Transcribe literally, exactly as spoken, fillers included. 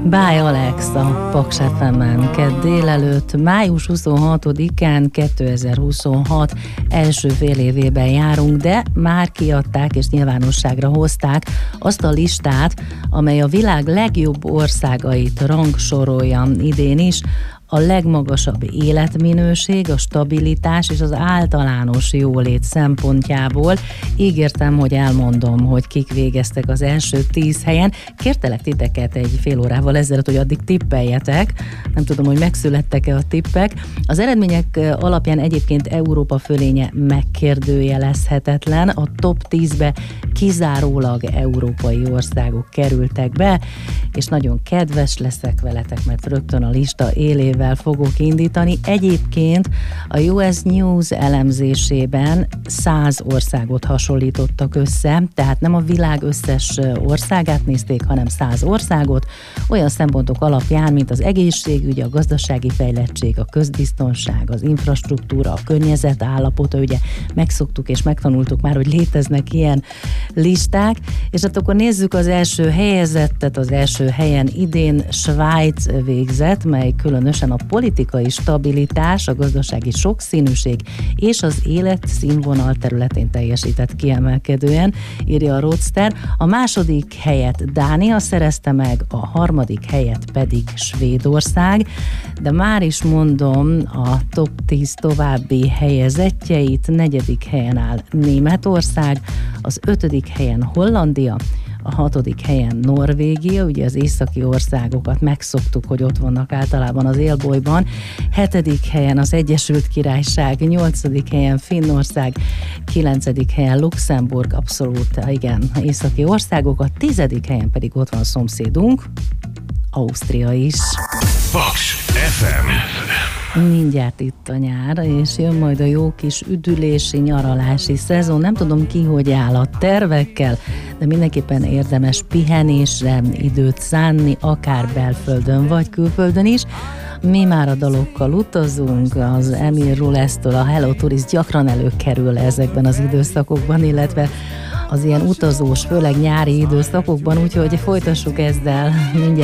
Báj Alex a Paks ef emen kedd délelőtt, május huszonhatodikán kétezer-huszonhat első fél évében járunk, de már kiadták és nyilvánosságra hozták azt a listát, amely a világ legjobb országait rangsorolja idén is. A legmagasabb életminőség, a stabilitás és az általános jólét szempontjából. Ígértem, hogy elmondom, hogy kik végeztek az első tíz helyen. Kértelek titeket egy fél órával ezelőtt, hogy addig tippeljetek. Nem tudom, hogy megszülettek-e a tippek. Az eredmények alapján egyébként Európa fölénye megkérdőjelezhetetlen. A top tízbe kizárólag európai országok kerültek be, és nagyon kedves leszek veletek, mert rögtön a lista élével fogok indítani. Egyébként a u es News elemzésében száz országot hasonlítottak össze, tehát nem a világ összes országát nézték, hanem száz országot, olyan szempontok alapján, mint az egészségügy, a gazdasági fejlettség, a közbiztonság, az infrastruktúra, a környezet állapota, ugye megszoktuk és megtanultuk már, hogy léteznek ilyen listák, és hát akkor nézzük az első helyezettet. Az első helyen idén Svájc végzett, mely különösen a politikai stabilitás, a gazdasági sokszínűség és az életszínvonal területén teljesített kiemelkedően, írja a Roadster. A második helyet Dánia szerezte meg, a harmadik helyet pedig Svédország, de már is mondom a top tíz további helyezettjeit. Negyedik helyen áll Németország, az ötödik helyen Hollandia, a hatodik helyen Norvégia, ugye az északi országokat megszoktuk, hogy ott vannak általában az élbolyban, hetedik helyen az Egyesült Királyság, nyolcadik helyen Finnország, kilencedik helyen Luxemburg, abszolút, igen, északi országok, a tizedik helyen pedig ott van a szomszédunk, Ausztria is. Paks ef em. Mindjárt itt a nyár, és jön majd a jó kis üdülési, nyaralási szezon. Nem tudom ki, hogy áll a tervekkel, de mindenképpen érdemes pihenésre időt szánni, akár belföldön vagy külföldön is. Mi már a dalokkal utazunk, az Emil Rulesztől a Hello Tourist gyakran előkerül ezekben az időszakokban, illetve az ilyen utazós, főleg nyári időszakokban, úgyhogy folytassuk ezzel mindjárt.